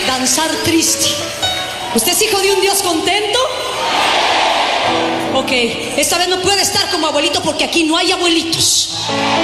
danzar triste. ¿Usted es hijo de un Dios contento? Ok, esta vez no puede estar como abuelito porque aquí no hay abuelitos.